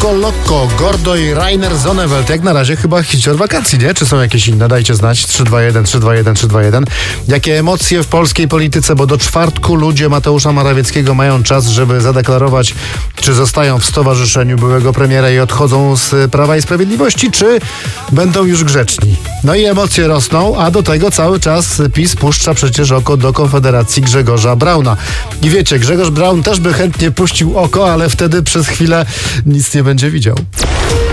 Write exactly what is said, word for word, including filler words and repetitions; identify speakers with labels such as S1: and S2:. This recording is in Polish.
S1: Loco Loco, Gordo i Rainer Zonneveld. Jak na razie chyba hicior wakacji, nie? Czy są jakieś inne? Dajcie znać. trzy dwa jeden, trzy dwa jeden, trzy dwa jeden. Jakie emocje w polskiej polityce, bo do czwartku ludzie Mateusza Morawieckiego mają czas, żeby zadeklarować, czy zostają w stowarzyszeniu byłego premiera i odchodzą z Prawa i Sprawiedliwości, czy będą już grzeczni. No i emocje rosną, a do tego cały czas PiS puszcza przecież oko do Konfederacji Grzegorza Brauna. I wiecie, Grzegorz Braun też by chętnie puścił oko, ale wtedy przez chwilę nic nie będzie widział.